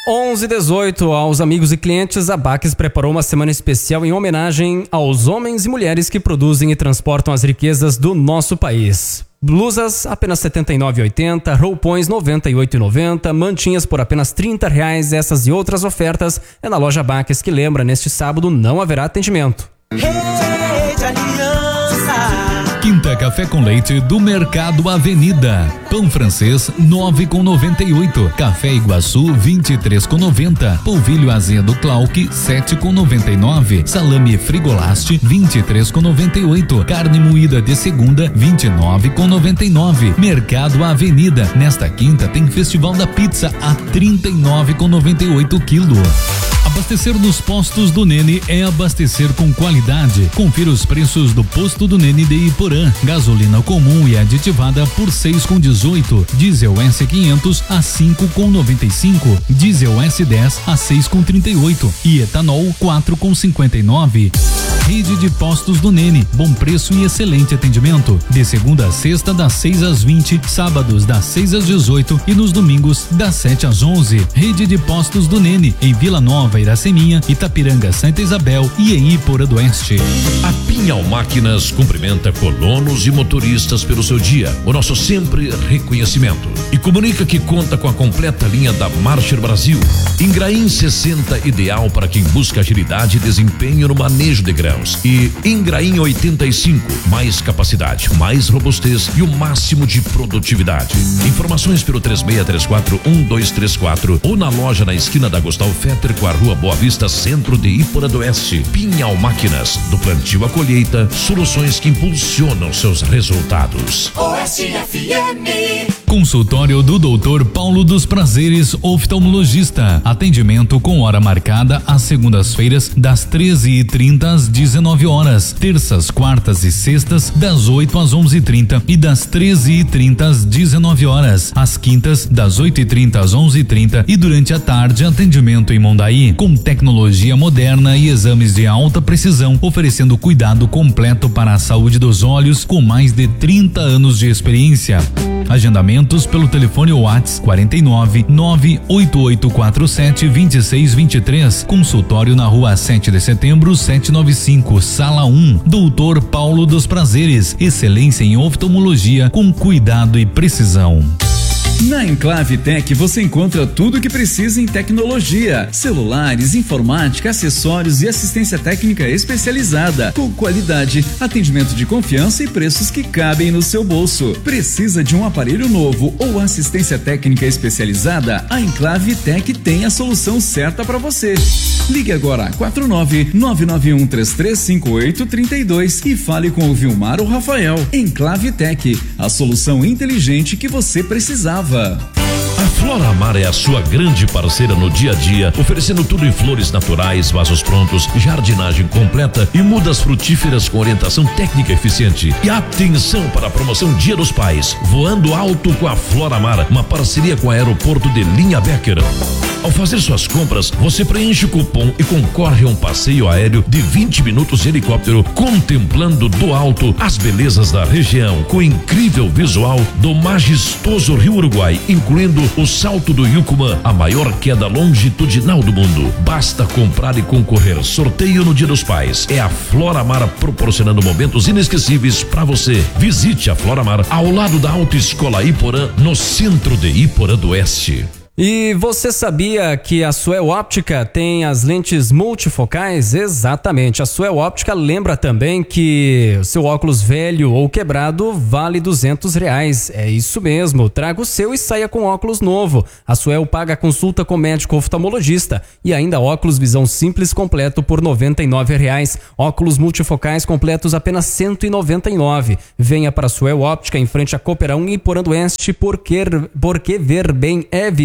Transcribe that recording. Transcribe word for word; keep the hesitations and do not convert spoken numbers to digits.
onze e dezoito, aos amigos e clientes, a Baques preparou uma semana especial em homenagem aos homens e mulheres que produzem e transportam as riquezas do nosso país. Blusas apenas setenta e nove reais e oitenta centavos, roupões noventa e oito reais e noventa centavos, mantinhas por apenas trinta reais. Essas e outras ofertas é na loja Baques, que lembra, neste sábado não haverá atendimento. Rede Aliança. Quinta Café com Leite do Mercado Avenida. Pão francês nove reais e noventa e oito centavos. Café Iguaçu vinte e três reais e noventa centavos. Polvilho azedo Clauque sete reais e noventa e nove centavos. Salame Frigolaste vinte e três reais e noventa e oito centavos. Carne moída de segunda vinte e nove reais e noventa e nove centavos. Mercado Avenida. Nesta quinta tem Festival da Pizza a trinta e nove reais e noventa e oito centavos quilo. Abastecer nos postos do Nene é abastecer com qualidade. Confira os preços do posto do Nene de Iporã. Gasolina comum e aditivada por seis reais e dezoito centavos. Diesel S quinhentos a cinco reais e noventa e cinco centavos. Diesel S dez a seis reais e trinta e oito centavos. E etanol quatro reais e cinquenta e nove centavos. Rede de postos do Nene, bom preço e excelente atendimento. De segunda a sexta, das seis às vinte, sábados das seis às dezoito e nos domingos das sete às onze. Rede de postos do Nene, em Vila Nova, Iraceminha, Itapiranga, Santa Isabel e em Iporã do Oeste. A Pinhal Máquinas cumprimenta colonos e motoristas pelo seu dia, o nosso sempre reconhecimento, e comunica que conta com a completa linha da Marcher Brasil. Ingrain sessenta, ideal para quem busca agilidade e desempenho no manejo de grãos. E Ingrain oitenta e cinco, mais capacidade, mais robustez e o máximo de produtividade. Informações pelo três seis três quatro um dois três quatro ou na loja na esquina da Gustavo Fetter com a Rua Boa Vista, centro de Iporã do Oeste. Pinhal Máquinas, do plantio à colheita, soluções que impulsionam seus resultados. Oeste F M. Consultório do doutor Paulo dos Prazeres, oftalmologista. Atendimento com hora marcada às segundas-feiras, das treze e trinta às dezenove horas. Terças, quartas e sextas, das oito às onze e trinta e das treze e trinta às dezenove horas. Às quintas, das oito e trinta às onze e trinta e durante a tarde, atendimento em Mondaí, com tecnologia moderna e exames de alta precisão, oferecendo cuidado completo para a saúde dos olhos, com mais de trinta anos de experiência. Agendamentos pelo telefone WhatsApp quarenta e nove, nove oito oito quatro sete, dois seis dois três. Consultório na Rua sete de Setembro, setecentos e noventa e cinco, Sala um. doutor Paulo dos Prazeres, excelência em oftalmologia com cuidado e precisão. Na Enclave Tech você encontra tudo o que precisa em tecnologia, celulares, informática, acessórios e assistência técnica especializada, com qualidade, atendimento de confiança e preços que cabem no seu bolso. Precisa de um aparelho novo ou assistência técnica especializada? A Enclave Tech tem a solução certa para você. Ligue agora quatro nove nove nove um três três cinco oito três dois e fale com o Vilmar ou Rafael. Enclave Tech, a solução inteligente que você precisava. A Floramar é a sua grande parceira no dia a dia, oferecendo tudo em flores naturais, vasos prontos, jardinagem completa e mudas frutíferas com orientação técnica eficiente. E atenção para a promoção Dia dos Pais, voando alto com a Floramar, uma parceria com o aeroporto de Linha Becker. Ao fazer suas compras, você preenche o cupom e concorre a um passeio aéreo de vinte minutos de helicóptero, contemplando do alto as belezas da região, com incrível visual do majestoso Rio Uruguai, incluindo o Salto do Yucumã, a maior queda longitudinal do mundo. Basta comprar e concorrer. Sorteio no Dia dos Pais. É a Floramar proporcionando momentos inesquecíveis para você. Visite a Floramar ao lado da Autoescola Iporã, no centro de Iporã do Oeste. E você sabia que a Suel Óptica tem as lentes multifocais? Exatamente. A Suel Óptica lembra também que o seu óculos velho ou quebrado vale duzentos reais. É isso mesmo. Traga o seu e saia com óculos novo. A Suel paga consulta com médico oftalmologista e ainda óculos visão simples completo por noventa e nove reais. Óculos multifocais completos apenas cento e noventa e nove. Venha para a Suel Óptica em frente à Cooperão e Iporã do Oeste, porque, porque ver bem é viver.